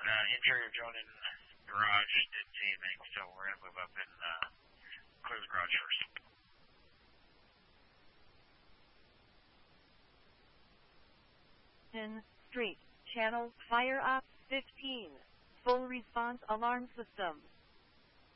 interior drone in garage. Didn't see anything, so we're going to move up and clear the garage first. 10 Street, Channel, Fire Ops 15. Full response alarm system.